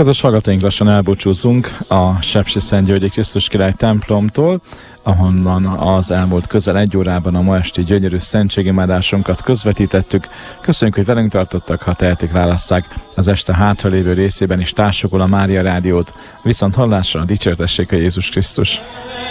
Kedves hallgatóink, lassan elbúcsúzunk a Sepsiszentgyörgyi Krisztus Király templomtól, ahonnan az elmúlt közel 1 órában a ma esti gyönyörű szentségimádásunkat közvetítettük. Köszönjük, hogy velünk tartottak, ha tehetik, válasszák az este hátralévő részében is társukul a Mária Rádiót. Viszont hallásra, dicsértessék a Jézus Krisztus!